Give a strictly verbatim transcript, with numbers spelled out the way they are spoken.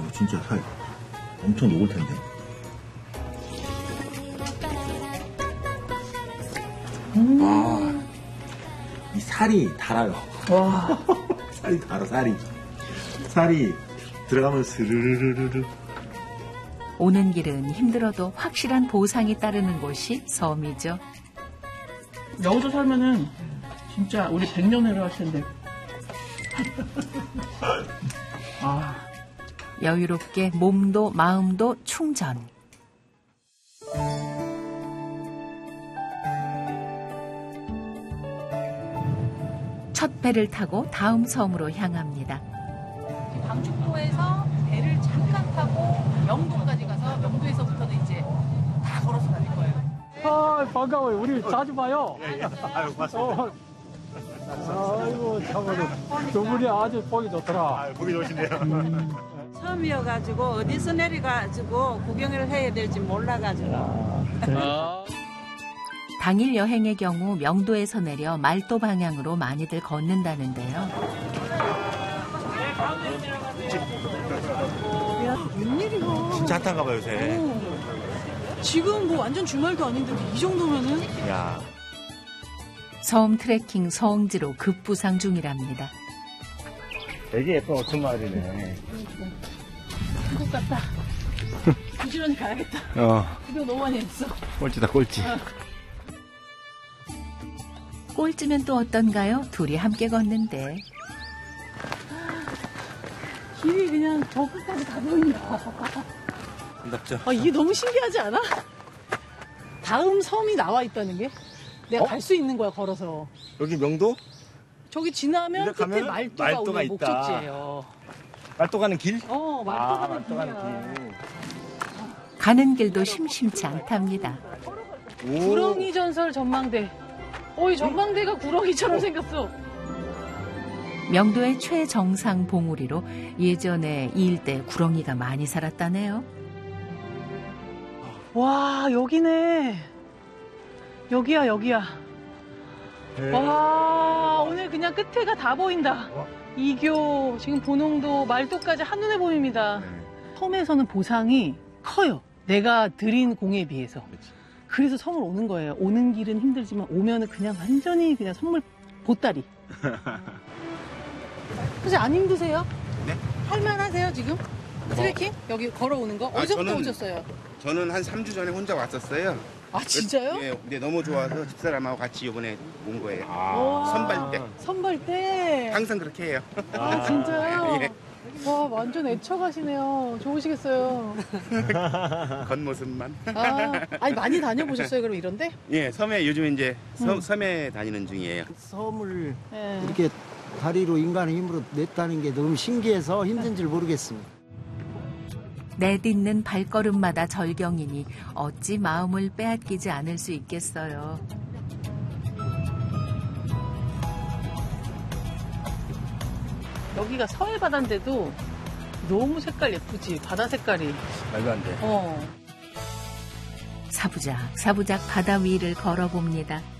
어, 진짜 살 엄청 녹을 텐데. 음. 아, 이 살이 달아요. 와. 살이 달아, 살이. 살이 들어가면 스르르르르. 오는 길은 힘들어도 확실한 보상이 따르는 곳이 섬이죠. 여기서 살면은 진짜 우리 백 년 회로 할 텐데. 아. 여유롭게 몸도 마음도 충전. 첫 배를 타고 다음 섬으로 향합니다. 강축도에서 배를 잠깐 타고 명도까지 가서 명도에서부터는 이제 다 걸어서 다닐 거예요. 아, 반가워요. 우리 자주 봐요. 예, 예. 아유, 고맙습니다. 어. 아이고, 참으로 두 분이 아주 보기 좋더라. 아유, 보기 좋으시네요. 음. 처음이어가지고 어디서 내려가지고 구경을 해야 될지 몰라가지고. 아. 당일 여행의 경우 명도에서 내려 말도 방향으로 많이들 걷는다는데요. 야, 웬일이야. 진짜 핫한가 봐요, 요새. 어. 지금 뭐 완전 주말도 아닌데 이 정도면은. 야. 섬 트레킹 성지로 급부상 중이랍니다. 되게 예쁜 어촌 마을이네. 한국 같다. 부지런히 가야겠다. 어, 구경 너무 많이 했어. 꼴찌다, 꼴찌. 꼴찌면 또 어떤가요? 둘이 함께 걷는데. 길이 그냥 저 끝까지 다 보인다. 아름답죠? 아, 이게 너무 신기하지 않아? 다음 섬이 나와 있다는 게? 내가 어? 갈 수 있는 거야, 걸어서. 여기 명도? 저기 지나면 근데 끝에 가면 말도가, 말도가 오는 있다. 목적지예요. 말도 가는 길? 어, 말도 아, 가는 말도 길이야. 가는 길. 가는 길도 심심치 않답니다. 오. 구렁이 전설 전망대. 어, 이 전망대가 구렁이처럼 생겼어. 명도의 최정상 봉우리로 예전에 이 일대에 구렁이가 많이 살았다네요. 와, 여기네. 여기야, 여기야. 네. 와, 오늘 그냥 끝에가 다 보인다. 와. 이교, 지금 보농도, 말도까지 한눈에 보입니다. 네. 섬에서는 보상이 커요. 내가 드린 공에 비해서. 그치. 그래서 섬을 오는 거예요. 오는 길은 힘들지만 오면은 그냥 완전히 그냥 선물 보따리. 혹시 안 힘드세요? 네? 할만하세요 지금? 트레킹? 여기 걸어오는 거? 아, 어디서부터 저는- 오셨어요? 저는 한 삼 주 전에 혼자 왔었어요. 아 진짜요? 예, 근데 너무 좋아서 집사람하고 같이 이번에 온 거예요. 와. 선발 때. 선발 때. 항상 그렇게 해요. 아 진짜요? 예. 와 완전 애처가시네요. 좋으시겠어요. 겉모습만. 아, 아니 많이 다녀보셨어요 그럼 이런데? 예, 섬에 요즘 이제 섬, 음. 섬에 다니는 중이에요. 섬을 네. 이렇게 다리로 인간의 힘으로 냈다는 게 너무 신기해서 힘든 줄 모르겠습니다. 내딛는 발걸음마다 절경이니 어찌 마음을 빼앗기지 않을 수 있겠어요. 여기가 서해 바다인데도 너무 색깔 예쁘지 바다 색깔이. 말도 안 돼. 어. 사부작 사부작 바다 위를 걸어봅니다.